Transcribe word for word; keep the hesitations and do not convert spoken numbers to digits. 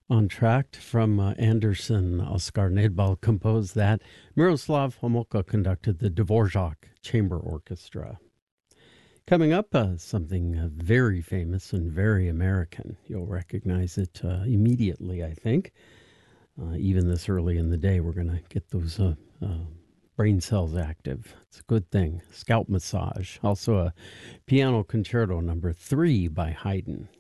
Entr'acte from uh, Anderson. Oskar Nedbal composed that. Miroslav Homolka conducted the Dvorak Chamber Orchestra. Coming up, uh, something uh, very famous and very American. You'll recognize it uh, immediately, I think. Uh, even this early in the day, we're going to get those uh, uh, brain cells active. It's a good thing. Scalp massage. Also a piano concerto number three by Haydn.